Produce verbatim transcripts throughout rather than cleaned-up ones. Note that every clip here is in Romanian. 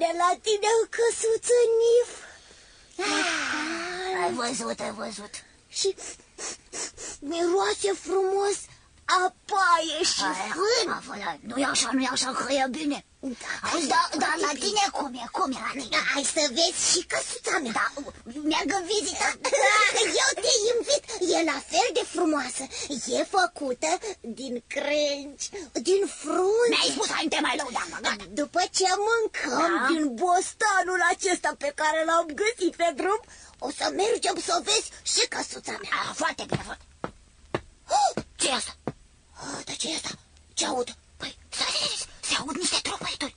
bine la tine, căsuță Nif. Ai văzut, ai văzut. Și miroase frumos a paie și fân. Nu-i așa, nu-i așa, că e bine. Auzi, dar da, la tine cum e? Cum e la tine? Hai să vezi și căsuța mea. Da, merg în vizită. Eu te invit. E la fel de frumoasă. E făcută din crengi, din frunze. Mi-ai spus, hai, te mai lăudam. După ce mâncăm da? din bostanul acesta pe care l-am găsit pe drum, o să mergem să vezi și căsuța mea. Ah, foarte bine, foarte. Ce e asta? Dar ce e asta? Ce aud? Păi, se aud niște tropăituri.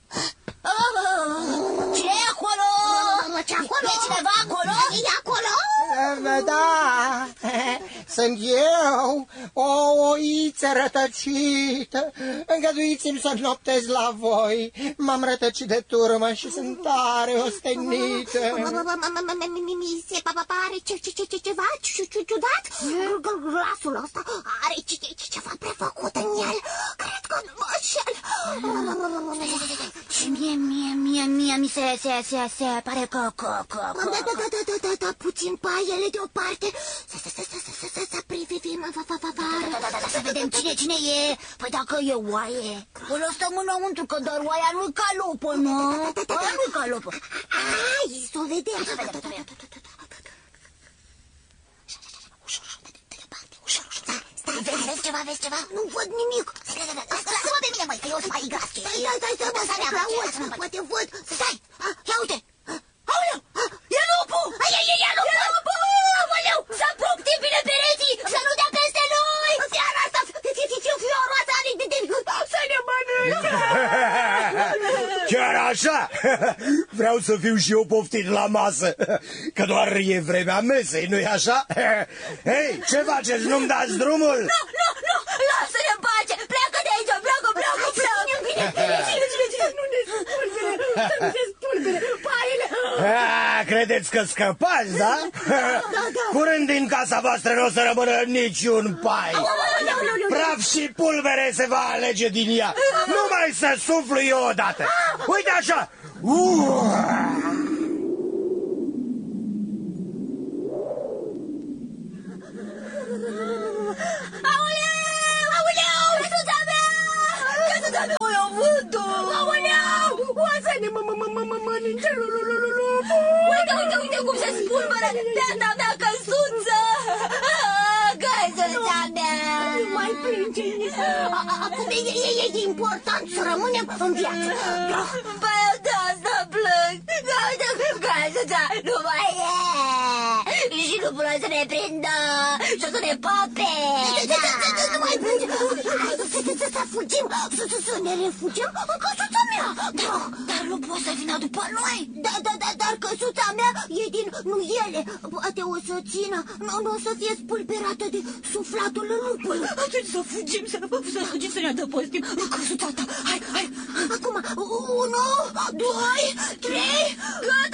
Ce e acolo? Ce acolo? E cineva acolo? E acolo? Da, sunt eu, o oiță rătăcită. Îngăduiți-mi să noptez la voi. M-am rătăcit de turmă și sunt tare ostenită. Mi se pare ceva ciudat. Glasul ăsta are ceva prefăcut în el. Cred că nu mă înșel. Și mie, mie, mie, mie mi se, se, se, se pare că, că, că, că... Da, da, da, da, da, da, puțin paiele deoparte. Să, să, să, să, să, să, să privim afară. Da, da, da, să vedem cine, cine e. Păi dacă e oaie, o stăm înăuntru, că doar oaia nu-i calopă, nu? Oaia nu-i calopă. Hai, să o vedem. Să vedem, să vedem. Ușor, ușor, de departe, ușor, ușor. Stai, vezi, vezi ceva, vezi ceva? Nu văd nimic. Lasă-mă pe mine, măi, că eu sunt mai gras. Stai, stai, stai, stai, mă, auzi, poate văd. Stai, ia uite. Aoleu, e lupul! E, e, e lupul! E lupul! Aoleu, să apuc bine pereții, să nu dea peste noi! Fiara asta, fioroasa are de să ne mănânce! Chiar așa? Vreau să fiu și eu poftit la masă, că doar e vremea mesei, nu-i așa? Hei, ce faceți? Nu-mi dați drumul? Nu, nu, nu, lasă-ne în pace! Pleacă de aici, pleacă, pleacă, pleacă! Cine, cine, cine, nu ne spulbere, să nu se spulbere, paiele! A, credeți că scăpați, da? Da, da. Curând din casa voastră nu o să rămână niciun pai. Praf și pulbere se va alege din ea. Numai să suflu eu odată. Uite așa! Aoleu, aoleu, căsuța mea! Căsuța mea, o iau vântul! Aoleu, o să ne mănânce lupul! Uite, uite, uite cum se spulberă beata mea căsuță! Căsuța mea! Nu mai plânge. Acum e important să rămânem în viață. Păi eu de asta plâng! Căsuța nu mai e! Și nu pot să ne prindă! Și o să ne pape! Nu mai plânge. Să fugim, să ne refugiem în căsuța mea. Dar nu pot să vină după noi! Da, da, da, dar căsuța mea e din nuiele. Poate o să țină, nu o să fie spulberată de suflatul lupului. Atunci să fugim, să, să fugim, să ne adăpostim în căsuța ta. Hai, hai! Acum, unu, doi, trei, Gata!